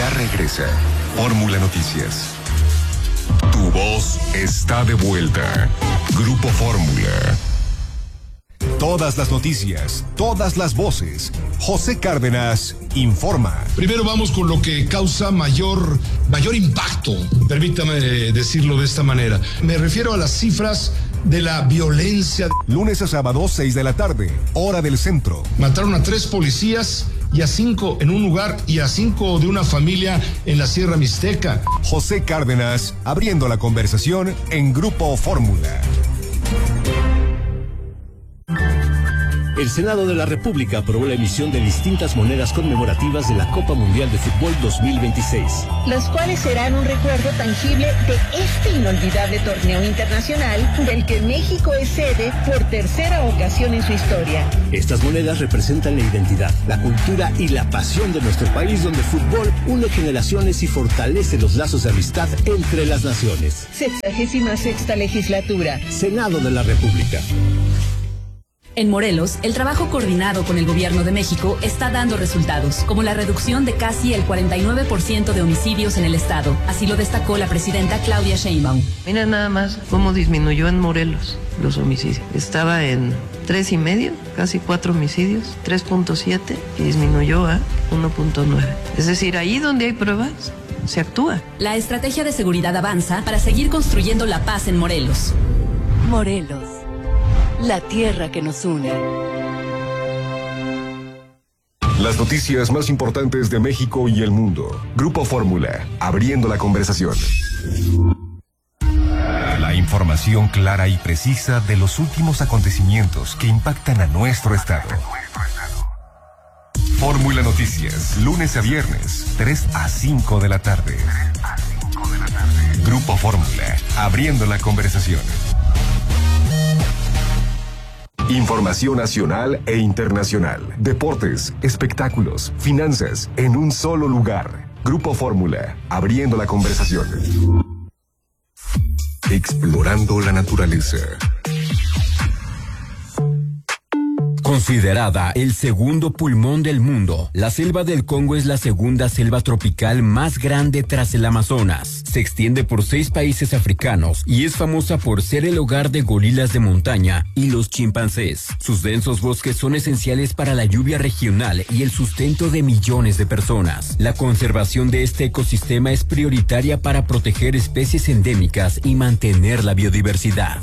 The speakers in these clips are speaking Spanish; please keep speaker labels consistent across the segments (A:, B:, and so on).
A: Ya regresa Fórmula Noticias. Tu voz está de vuelta. Grupo Fórmula. Todas las noticias, todas las voces. José Cárdenas informa.
B: Primero vamos con lo que causa mayor impacto, permítame decirlo de esta manera. Me refiero a las cifras de la violencia.
A: Lunes a sábado, 6 de la tarde, hora del centro.
B: Mataron a 3 policías y a 5 en un lugar y a 5 de una familia en la Sierra Mixteca.
A: José Cárdenas abriendo la conversación en Grupo Fórmula.
C: El Senado de la República aprobó la emisión de distintas monedas conmemorativas de la Copa Mundial de Fútbol 2026.
D: Los cuales serán un recuerdo tangible de este inolvidable torneo internacional del que México es sede por tercera ocasión en su historia.
C: Estas monedas representan la identidad, la cultura y la pasión de nuestro país, donde el fútbol une generaciones y fortalece los lazos de amistad entre las naciones.
D: 66ª legislatura.
C: Senado de la República.
E: En Morelos, el trabajo coordinado con el Gobierno de México está dando resultados, como la reducción de casi el 49% de homicidios en el estado. Así lo destacó la presidenta Claudia Sheinbaum.
F: Mira nada más cómo disminuyó en Morelos los homicidios. Estaba en 3.5, casi 4 homicidios, 3.7 y disminuyó a 1.9. Es decir, ahí donde hay pruebas, se actúa.
E: La estrategia de seguridad avanza para seguir construyendo la paz en Morelos.
G: Morelos. La tierra que nos une.
A: Las noticias más importantes de México y el mundo. Grupo Fórmula, abriendo la conversación. La información clara y precisa de los últimos acontecimientos que impactan a nuestro estado. Fórmula Noticias, lunes a viernes, 3 a 5 de la tarde. Grupo Fórmula, abriendo la conversación. Información nacional e internacional, deportes, espectáculos, finanzas, en un solo lugar. Grupo Fórmula, abriendo la conversación. Explorando la naturaleza.
H: Considerada el segundo pulmón del mundo, la selva del Congo es la segunda selva tropical más grande tras el Amazonas. Se extiende por 6 países africanos y es famosa por ser el hogar de gorilas de montaña y los chimpancés. Sus densos bosques son esenciales para la lluvia regional y el sustento de millones de personas. La conservación de este ecosistema es prioritaria para proteger especies endémicas y mantener la biodiversidad.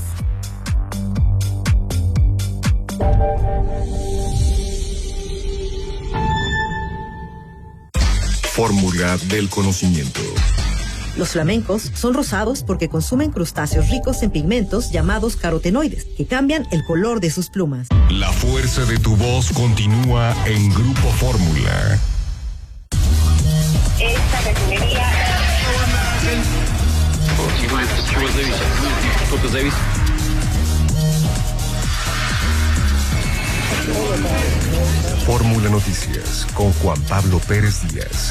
A: Fórmula del conocimiento.
I: Los flamencos son rosados porque consumen crustáceos ricos en pigmentos llamados carotenoides, que cambian el color de sus plumas.
A: La fuerza de tu voz continúa en Grupo Fórmula.
D: Esta refinería...
A: Fórmula Noticias con Juan Pablo Pérez Díaz.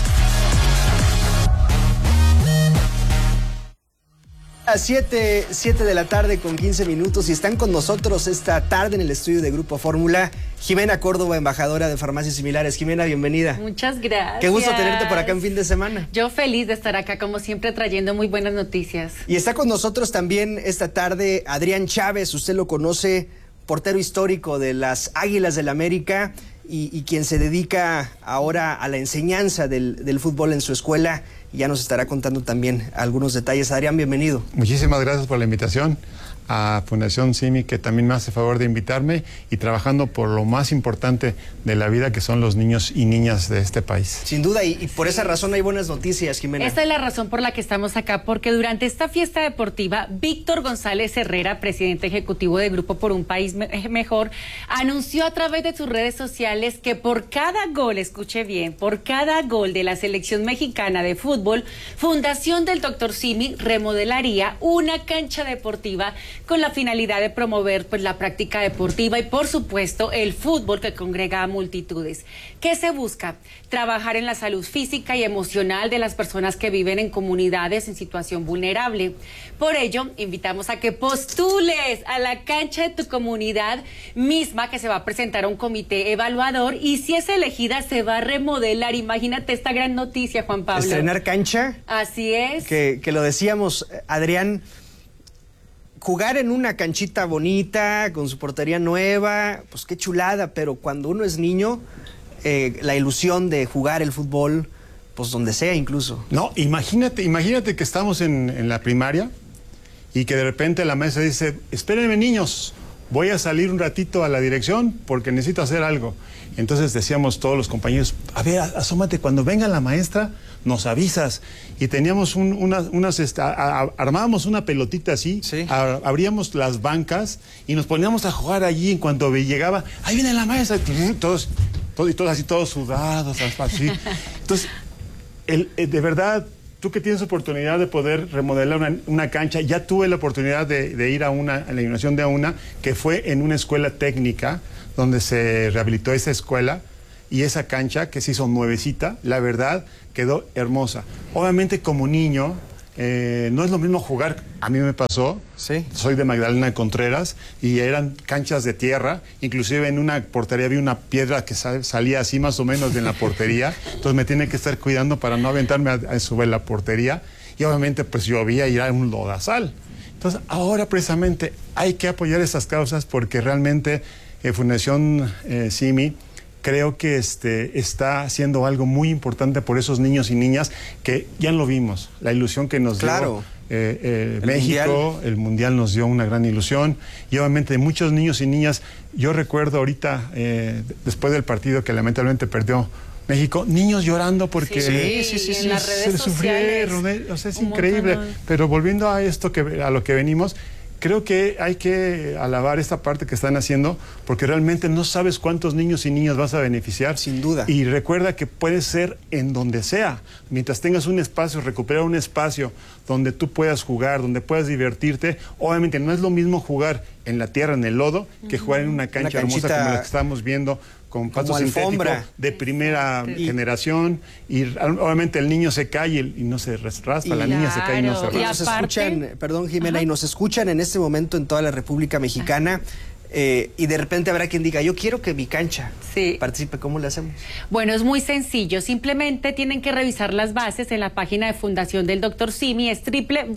J: A 7 de la tarde con 15 minutos y están con nosotros esta tarde en el estudio de Grupo Fórmula Jimena Córdoba, embajadora de Farmacias Similares. Jimena, bienvenida.
K: Muchas gracias.
J: Qué gusto tenerte por acá en fin de semana.
K: Yo feliz de estar acá, como siempre, trayendo muy buenas noticias.
J: Y está con nosotros también esta tarde Adrián Chávez, usted lo conoce, portero histórico de las Águilas del América y quien se dedica ahora a la enseñanza del fútbol en su escuela. Y ya nos estará contando también algunos detalles. Adrián, bienvenido.
L: Muchísimas gracias por la invitación a Fundación Simi, que también me hace favor de invitarme, y trabajando por lo más importante de la vida, que son los niños y niñas de este país.
J: Sin duda, y por esa razón hay buenas noticias, Jimena.
K: Esta es la razón por la que estamos acá, porque durante esta fiesta deportiva, Víctor González Herrera, presidente ejecutivo de Grupo por un País Mejor, anunció a través de sus redes sociales que por cada gol, escuche bien, por cada gol de la selección mexicana de fútbol, Fundación del Dr. Simi remodelaría una cancha deportiva con la finalidad de promover pues la práctica deportiva y por supuesto el fútbol que congrega a multitudes. ¿Qué se busca? Trabajar en la salud física y emocional de las personas que viven en comunidades en situación vulnerable. Por ello, invitamos a que postules a la cancha de tu comunidad misma, que se va a presentar a un comité evaluador, y si es elegida se va a remodelar. Imagínate esta gran noticia, Juan Pablo.
J: Estrenar cancha.
K: Así es.
J: Que lo decíamos, Adrián, jugar en una canchita bonita, con su portería nueva, pues qué chulada, pero cuando uno es niño, la ilusión de jugar el fútbol, pues donde sea incluso.
L: No, imagínate que estamos en la primaria y que de repente la maestra dice, espérenme niños, voy a salir un ratito a la dirección porque necesito hacer algo. Entonces decíamos todos los compañeros, a ver, asómate, cuando venga la maestra nos avisas. Y teníamos armábamos una pelotita así, sí. Abríamos las bancas y nos poníamos a jugar allí. En cuanto llegaba, ahí viene la maestra, todos así, todos sudados, así. Entonces, de verdad, tú que tienes oportunidad de poder remodelar una cancha, ya tuve la oportunidad de ir a la inauguración de una, que fue en una escuela técnica, donde se rehabilitó esa escuela, y esa cancha, que se hizo nuevecita, la verdad, quedó hermosa. Obviamente, como niño, no es lo mismo jugar. A mí me pasó, sí. Soy de Magdalena Contreras, y eran canchas de tierra, inclusive en una portería había una piedra que salía así más o menos de la portería, entonces me tiene que estar cuidando para no aventarme a subir la portería, y obviamente pues llovía y era un lodazal. Entonces ahora precisamente hay que apoyar esas causas, porque realmente Fundación CIMI creo que está haciendo algo muy importante por esos niños y niñas que ya lo vimos, la ilusión que nos dio México, el Mundial nos dio una gran ilusión, y obviamente muchos niños y niñas. Yo recuerdo ahorita, después del partido que lamentablemente perdió México, niños llorando porque
K: en las redes
L: sufrieron, o sea, es increíble. Pero volviendo a esto, a lo que venimos, creo que hay que alabar esta parte que están haciendo, porque realmente no sabes cuántos niños y niñas vas a beneficiar.
J: Sin duda.
L: Y recuerda que puede ser en donde sea. Mientras tengas un espacio, recuperar un espacio donde tú puedas jugar, donde puedas divertirte. Obviamente no es lo mismo jugar en la tierra, en el lodo, que jugar en una cancha hermosa como la que estamos viendo, con pasto sintético de primera generación, y obviamente el niño se cae y no se raspa, la niña se cae y no se raspa.
J: Nos escuchan, perdón Jimena, y nos escuchan en este momento en toda la República Mexicana. Y de repente habrá quien diga, yo quiero que mi cancha participe. ¿Cómo le hacemos?
K: Bueno, es muy sencillo. Simplemente tienen que revisar las bases en la página de Fundación del Dr. Simi. Es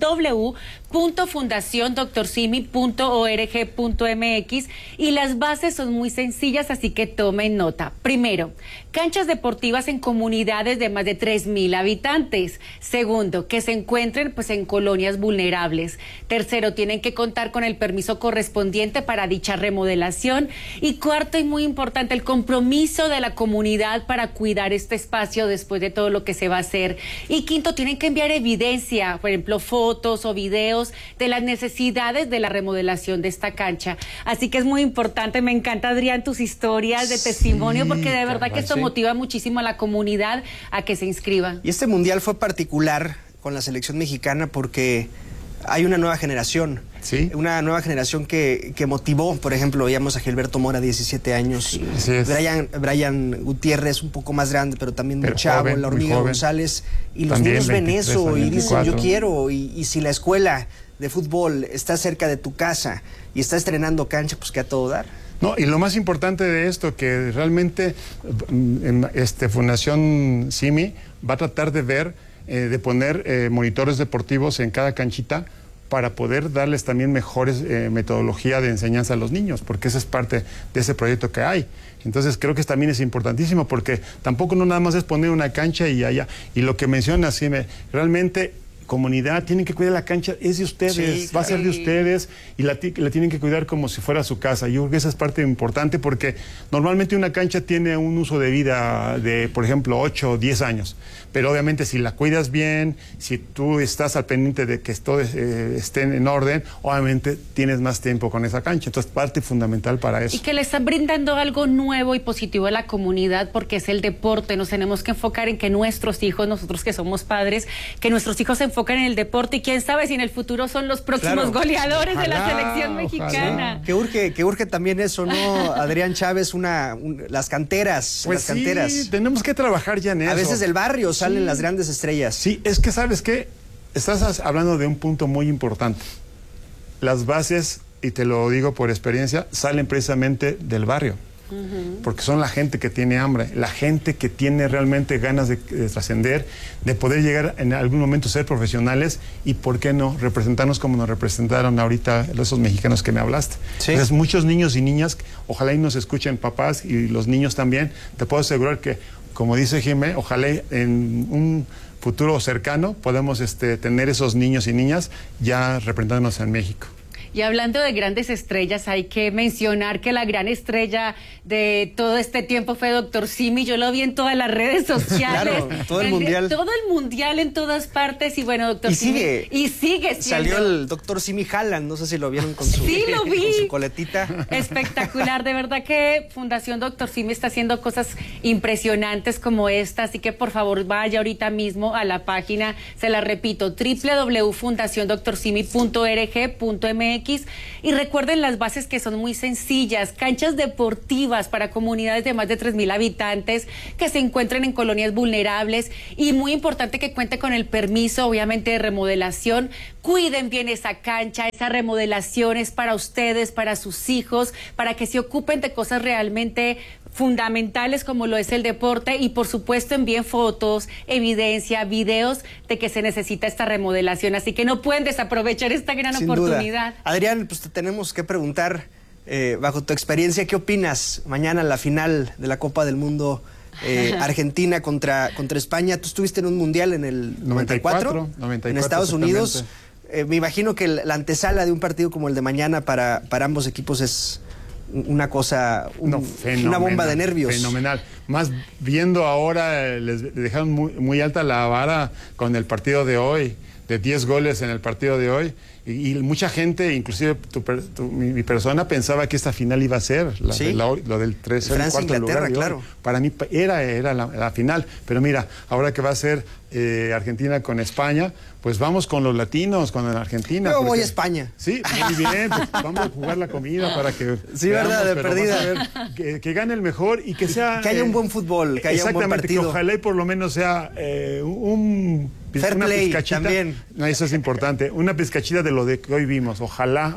K: www.fundaciondoctorsimi.org.mx, y las bases son muy sencillas, así que tomen nota. Primero, canchas deportivas en comunidades de más de 3,000 habitantes. Segundo, que se encuentren pues en colonias vulnerables. Tercero, tienen que contar con el permiso correspondiente para dicha remodelación. Y cuarto, y muy importante, el compromiso de la comunidad para cuidar este espacio después de todo lo que se va a hacer. Y quinto, tienen que enviar evidencia, por ejemplo, fotos o videos de las necesidades de la remodelación de esta cancha. Así que es muy importante. Me encanta, Adrián, tus historias de testimonio, porque de verdad que esto motiva muchísimo a la comunidad a que se inscriba.
J: Y este mundial fue particular con la selección mexicana porque hay una nueva generación.
L: ¿Sí?
J: Una nueva generación que motivó. Por ejemplo, veíamos a Gilberto Mora, 17 años.
L: Sí,
J: Brian Gutiérrez, un poco más grande, pero también muy chavo. La Hormiga González. Y los niños ven eso y dicen, yo quiero. Y si la escuela de fútbol está cerca de tu casa y está estrenando cancha, pues que a todo dar.
L: No, y lo más importante de esto, que realmente Fundación CIMI va a tratar de ver, de poner monitores deportivos en cada canchita, para poder darles también mejores metodología de enseñanza a los niños, porque esa es parte de ese proyecto que hay. Entonces creo que también es importantísimo, porque tampoco no nada más es poner una cancha y allá. Y lo que mencionas, sí, realmente comunidad, tienen que cuidar la cancha, es de ustedes, va a ser de ustedes, y la tienen que cuidar como si fuera su casa. Yo creo que esa es parte importante, porque normalmente una cancha tiene un uso de vida de, por ejemplo, 8 o 10 años, pero obviamente si la cuidas bien, si tú estás al pendiente de que todo esté en orden, obviamente tienes más tiempo con esa cancha. Entonces, parte fundamental para eso.
K: Y que le están brindando algo nuevo y positivo a la comunidad, porque es el deporte. Nos tenemos que enfocar en que nuestros hijos, nosotros que somos padres, que nuestros hijos se enfoquen enfocan en el deporte y quién sabe si en el futuro son los próximos goleadores de la selección mexicana.
J: Que urge también eso, ¿no, Adrián Chávez? Las canteras.
L: Pues
J: las canteras.
L: Sí, tenemos que trabajar ya en eso.
J: A veces del barrio salen las grandes estrellas.
L: Sí, es que ¿sabes qué? Estás hablando de un punto muy importante. Las bases, y te lo digo por experiencia, salen precisamente del barrio. Porque son la gente que tiene hambre, la gente que tiene realmente ganas de trascender, de poder llegar en algún momento a ser profesionales y, ¿por qué no?, representarnos como nos representaron ahorita esos mexicanos que me hablaste.
J: Sí.
L: Entonces, muchos niños y niñas, ojalá y nos escuchen papás y los niños también, te puedo asegurar que, como dice Jimé, ojalá en un futuro cercano podemos tener esos niños y niñas ya representándonos en México.
K: Y hablando de grandes estrellas, hay que mencionar que la gran estrella de todo este tiempo fue Dr. Simi. Yo lo vi en todas las redes sociales.
J: Claro, todo el mundial.
K: Todo el mundial en todas partes. Y bueno, Dr. Simi. Y sigue siendo.
J: Salió el Dr. Simi Haaland, no sé si lo vieron con su,
K: sí, lo vi.
J: Con su coletita.
K: Espectacular, de verdad que Fundación Dr. Simi está haciendo cosas impresionantes como esta. Así que por favor vaya ahorita mismo a la página, se la repito, www.fundaciondoctorsimi.org.mx. Y recuerden las bases, que son muy sencillas: canchas deportivas para comunidades de más de 3,000 habitantes que se encuentren en colonias vulnerables, y muy importante que cuente con el permiso, obviamente, de remodelación. Cuiden bien esa cancha, esa remodelación es para ustedes, para sus hijos, para que se ocupen de cosas realmente fundamentales como lo es el deporte, y por supuesto envíen fotos, evidencia, videos de que se necesita esta remodelación, así que no pueden desaprovechar esta gran oportunidad.
J: Adrián, pues te tenemos que preguntar, bajo tu experiencia, ¿qué opinas mañana en la final de la Copa del Mundo? Argentina contra España. Tú estuviste en un mundial en el 94 en Estados Unidos. Me imagino que la antesala de un partido como el de mañana para ambos equipos es una cosa, una bomba de nervios.
L: Fenomenal. Más viendo ahora, les dejaron muy alta la vara con el partido de hoy, de 10 goles en el partido de hoy. Y mucha gente, inclusive mi persona, pensaba que esta final iba a ser lo del 3 el cuarto lugar.
J: Claro.
L: Para mí era la final. Pero mira, ahora que va a ser Argentina con España, pues vamos con los latinos, con la Argentina.
J: Yo voy a España.
L: Sí, muy bien. Pues vamos a jugar la comida para que...
J: Sí, veamos, verdad, de perdida.
L: Que gane el mejor y que sea...
J: Que haya un buen fútbol, que haya un buen partido.
L: Que ojalá y por lo menos sea
J: fair play también.
L: No, eso es importante. Una pizcachita de lo de que hoy vimos. Ojalá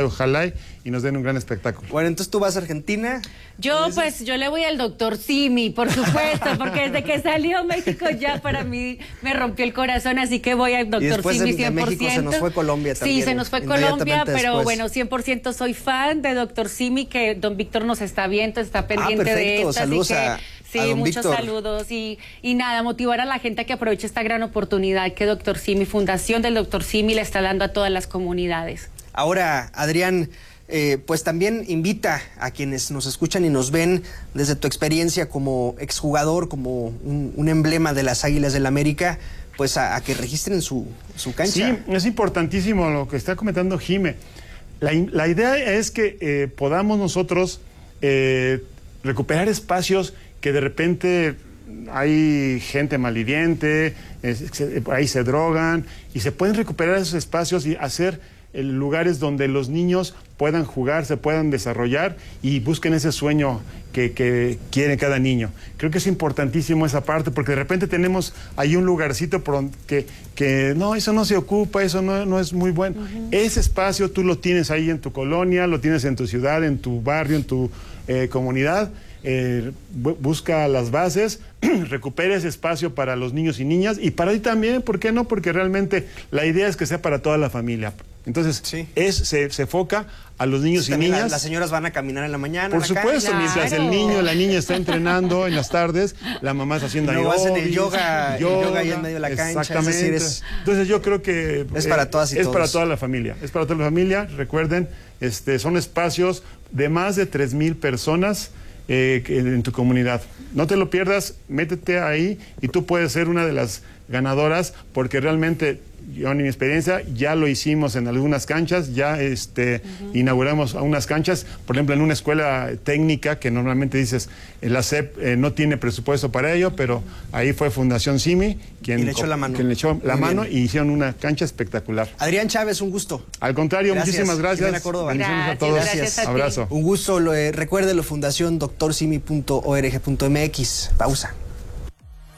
L: y nos den un gran espectáculo.
J: Bueno, entonces tú vas a Argentina.
K: Yo le voy al Dr. Simi, por supuesto, porque desde que salió México ya para mí me rompió el corazón, así que voy al Dr. Simi 100%.
J: De México se nos fue Colombia también.
K: Sí, se nos fue Colombia, pero bueno, 100% soy fan de Dr. Simi, que don Víctor nos está viendo, está pendiente de esto.
J: Saludos
K: así que,
J: a don
K: muchos
J: Víctor.
K: Saludos y nada, motivar a la gente a que aproveche esta gran oportunidad que Dr. Simi, Fundación del Dr. Simi, le está dando a todas las comunidades.
J: Ahora, Adrián, pues también invita a quienes nos escuchan y nos ven desde tu experiencia como exjugador, como un emblema de las Águilas del América, pues a que registren su cancha.
L: Sí, es importantísimo lo que está comentando Jime. La idea es que podamos nosotros recuperar espacios que de repente hay gente malviviente, ahí se drogan, y se pueden recuperar esos espacios y hacer lugares donde los niños puedan jugar, se puedan desarrollar y busquen ese sueño que quiere cada niño. Creo que es importantísimo esa parte, porque de repente tenemos ahí un lugarcito que no, eso no se ocupa, eso no es muy bueno. Ese espacio tú lo tienes ahí en tu colonia, lo tienes en tu ciudad, en tu barrio, en tu comunidad. Busca las bases, recupera ese espacio para los niños y niñas, y para ti también, ¿por qué no? Porque realmente la idea es que sea para toda la familia. Entonces, se enfoca a los niños y niñas.
J: Las señoras van a caminar en la mañana.
L: Por supuesto, mientras el niño o la niña está entrenando en las tardes, la mamá está haciendo
J: aeróbics, hacen el yoga ahí en medio de la cancha.
L: Exactamente. Entonces yo creo que
J: es para todas y todos.
L: Es para toda la familia. Es para toda la familia. Recuerden, son espacios de más de 3,000 personas en tu comunidad. No te lo pierdas, métete ahí y tú puedes ser una de las ganadoras, porque realmente yo en mi experiencia ya lo hicimos en algunas canchas, ya inauguramos unas canchas, por ejemplo en una escuela técnica que normalmente dices, la SEP no tiene presupuesto para ello, pero ahí fue Fundación CIMI quien le echó la mano y hicieron una cancha espectacular.
J: Adrián Chávez, un gusto.
L: Al contrario, muchísimas gracias.
J: Bendiciones
L: a todos.
J: Gracias a
L: abrazo.
J: Un gusto, recuérdelo, fundación doctorcimi.org.mx. Pausa.